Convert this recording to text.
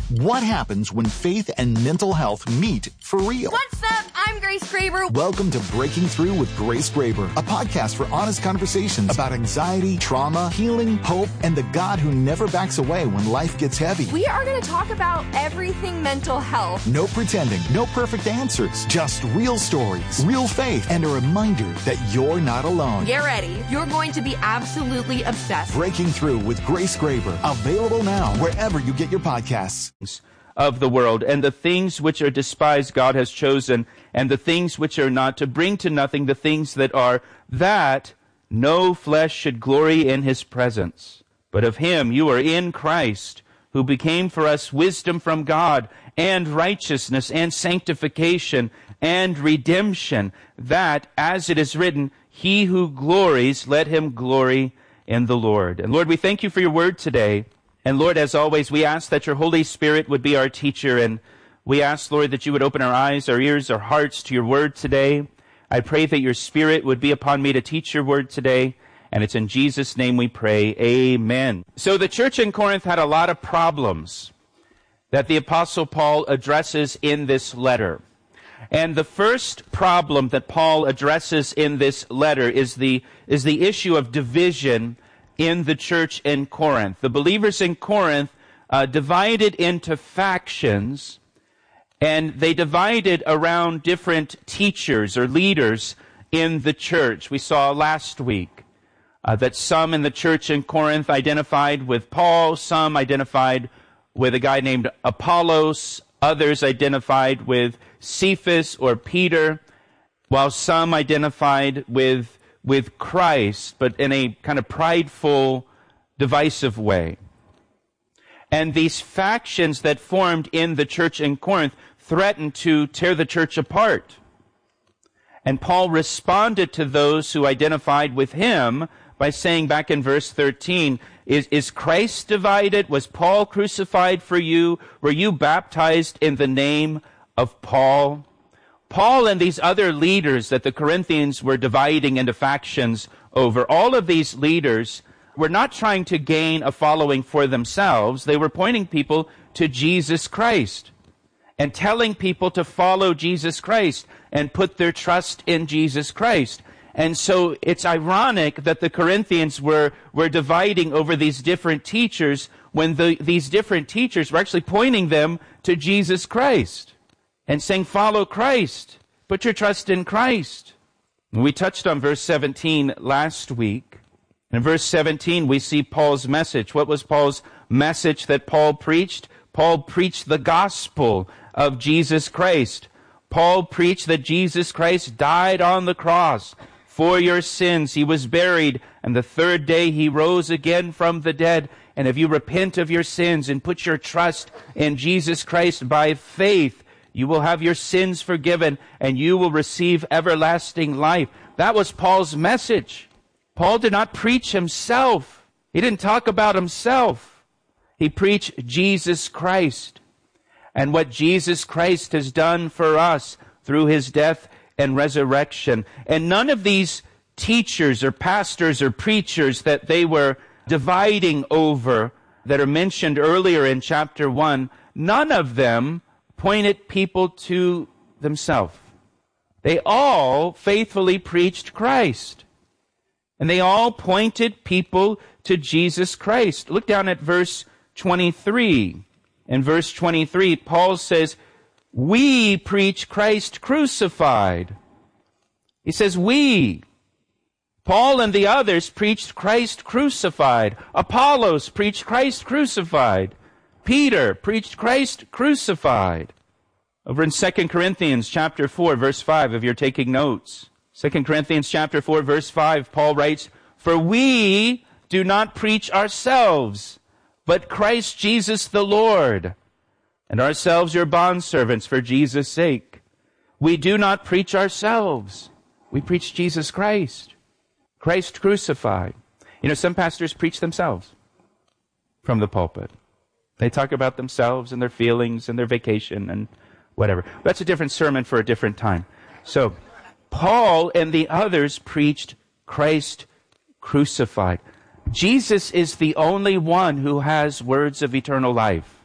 What happens when faith and mental health meet for real? What's up? I'm Grace Graber. Welcome to Breaking Through with Grace Graber, a podcast for honest conversations about anxiety, trauma, healing, hope, and the God who never backs away when life gets heavy. We are going to talk about everything mental health. No pretending, no perfect answers, just real stories, real faith, and a reminder that you're not alone. Get ready. You're going to be absolutely obsessed. Breaking Through with Grace Graber, available now wherever you get your podcasts. Of the world, and the things which are despised God has chosen, and the things which are not, to bring to nothing the things that are, that no flesh should glory in his presence. But of him you are in Christ, who became for us wisdom from God, and righteousness, and sanctification, and redemption, that, as it is written, he who glories, let him glory in the Lord. And Lord, we thank you for your word today. And Lord, as always, we ask that your Holy Spirit would be our teacher, and we ask, Lord, that you would open our eyes, our ears, our hearts to your word today. I pray that your Spirit would be upon me to teach your word today, and it's in Jesus' name we pray. Amen. So the church in Corinth had a lot of problems that the Apostle Paul addresses in this letter. And the first problem that Paul addresses in this letter is the issue of division in the church in Corinth. The believers in Corinth divided into factions, and they divided around different teachers or leaders in the church. We saw last week that some in the church in Corinth identified with Paul, some identified with a guy named Apollos, others identified with Cephas or Peter, while some identified with Christ, but in a kind of prideful, divisive way. And these factions that formed in the church in Corinth threatened to tear the church apart. And Paul responded to those who identified with him by saying back in verse 13, is Christ divided? Was Paul crucified for you? Were you baptized in the name of Paul? Paul and these other leaders that the Corinthians were dividing into factions over, all of these leaders were not trying to gain a following for themselves. They were pointing people to Jesus Christ and telling people to follow Jesus Christ and put their trust in Jesus Christ. And so it's ironic that the Corinthians were dividing over these different teachers when these different teachers were actually pointing them to Jesus Christ and saying, follow Christ. Put your trust in Christ. We touched on verse 17 last week. In verse 17, we see Paul's message. What was Paul's message that Paul preached? Paul preached the gospel of Jesus Christ. Paul preached that Jesus Christ died on the cross for your sins. He was buried, and the third day he rose again from the dead. And if you repent of your sins and put your trust in Jesus Christ by faith, you will have your sins forgiven, and you will receive everlasting life. That was Paul's message. Paul did not preach himself. He didn't talk about himself. He preached Jesus Christ and what Jesus Christ has done for us through his death and resurrection. And none of these teachers or pastors or preachers that they were dividing over that are mentioned earlier in chapter 1, none of them pointed people to themselves. They all faithfully preached Christ. And they all pointed people to Jesus Christ. Look down at verse 23. In verse 23, Paul says, we preach Christ crucified. He says, we. Paul and the others preached Christ crucified. Apollos preached Christ crucified. Peter preached Christ crucified. Over in 2 Corinthians chapter 4, verse 5, if you're taking notes. 2 Corinthians chapter 4, verse 5, Paul writes, for we do not preach ourselves, but Christ Jesus the Lord, and ourselves your bondservants for Jesus' sake. We do not preach ourselves. We preach Jesus Christ. Christ crucified. You know, some pastors preach themselves from the pulpit. They talk about themselves and their feelings and their vacation and whatever. That's a different sermon for a different time. So, Paul and the others preached Christ crucified. Jesus is the only one who has words of eternal life.